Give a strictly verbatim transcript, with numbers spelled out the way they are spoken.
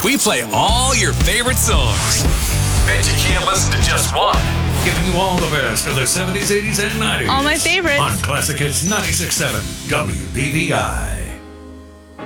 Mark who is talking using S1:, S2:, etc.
S1: We play all your favorite songs. Bet you can't listen to just one.
S2: Giving you all the best of the seventies, eighties, and nineties.
S3: All my favorites.
S2: On Classic Hits ninety-six point seven W B V I.